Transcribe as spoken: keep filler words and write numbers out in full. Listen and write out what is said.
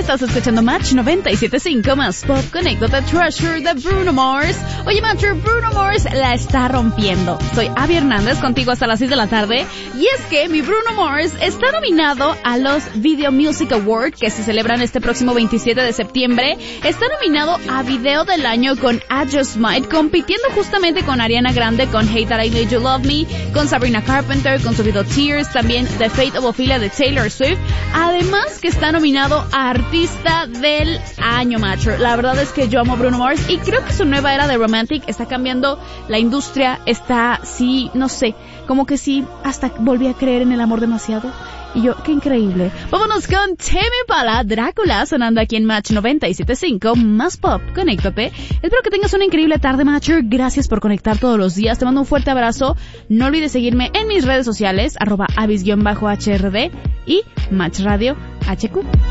Estás escuchando Match noventa y siete punto cinco más pop. Conéctate, Treasure de Bruno Mars. Oye, Match, Bruno Mars la está rompiendo. Soy Abby Hernández, contigo hasta las seis de la tarde. Y es que mi Bruno Mars está nominado a los Video Music Awards, que se celebran este próximo veintisiete de septiembre. Está nominado a Video del Año con I Just Might, compitiendo justamente con Ariana Grande, con Hate That I Made You Love Me, con Sabrina Carpenter, con su video Tears, también The Fate of Ophelia de Taylor Swift. Además que está nominado a Artista del Año, macho. La verdad es que yo amo a Bruno Mars y creo que su nueva era de Romantic está cambiando la industria. Está, sí, no sé, como que sí, hasta volví a creer en el amor demasiado. Y yo, qué increíble. Vámonos con Tame Impala, Drácula, sonando aquí en Match noventa y siete punto cinco, más pop. Conéctate. Espero que tengas una increíble tarde, Matcher. Gracias por conectar todos los días. Te mando un fuerte abrazo. No olvides seguirme en mis redes sociales, arroba avis-hrd y Match Radio H Q.